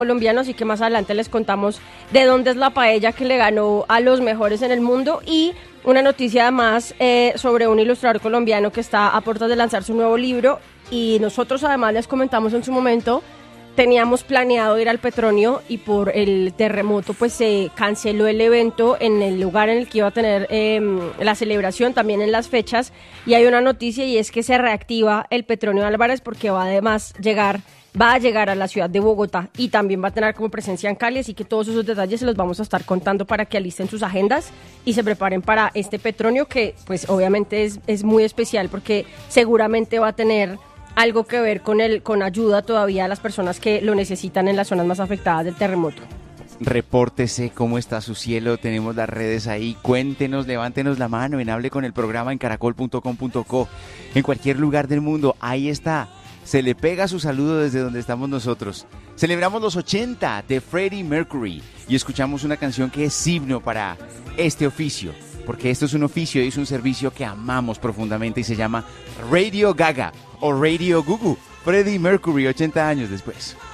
colombianos y que más adelante les contamos de dónde es la paella que le ganó a los mejores en el mundo y una noticia además sobre un ilustrador colombiano que está a puertas de lanzar su nuevo libro y nosotros además les comentamos en su momento, teníamos planeado ir al Petronio y por el terremoto pues se canceló el evento en el lugar en el que iba a tener la celebración, también en las fechas y hay una noticia y es que se reactiva el Petronio Álvarez porque va a llegar a la ciudad de Bogotá y también va a tener como presencia en Cali, así que todos esos detalles se los vamos a estar contando para que alisten sus agendas y se preparen para este Petronio que pues obviamente es muy especial porque seguramente va a tener algo que ver con ayuda todavía a las personas que lo necesitan en las zonas más afectadas del terremoto. Repórtese cómo está su cielo, tenemos las redes ahí, cuéntenos, levántenos la mano en Hable con el Programa en caracol.com.co, en cualquier lugar del mundo, ahí está. Se le pega su saludo desde donde estamos nosotros. Celebramos los 80 de Freddie Mercury y escuchamos una canción que es himno para este oficio, porque esto es un oficio y es un servicio que amamos profundamente y se llama Radio Gaga o Radio Gugu. Freddie Mercury, 80 años después.